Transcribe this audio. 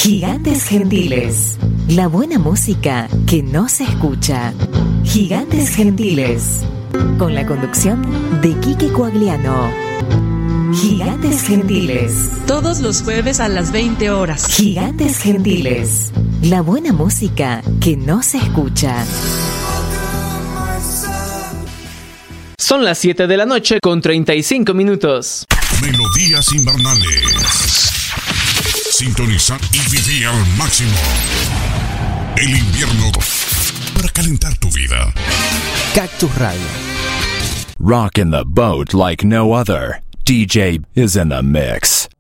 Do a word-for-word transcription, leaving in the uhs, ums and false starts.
Gigantes Gentiles. La buena música que no se escucha. Gigantes Gentiles. Con la conducción de Quique Coagliano. Gigantes Gentiles. Todos los jueves a las veinte horas. Gigantes Gentiles. La buena música que no se escucha. Son las siete de la noche con treinta y cinco minutos. Melodías invernales. Sintonizar y vivir al máximo el invierno para calentar tu vida. Cactus Radio. Rock in the boat like no other. D J is in the mix.